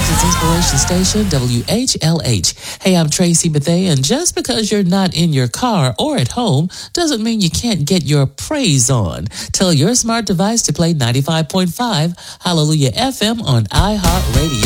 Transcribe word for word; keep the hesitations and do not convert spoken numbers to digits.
Jackson's Inspiration Station, W H L H. Hey, I'm Tracy Bethea, and just because you're not in your car or at home doesn't mean you can't get your praise on. Tell your smart device to play ninety-five point five Hallelujah F M on iHeartRadio.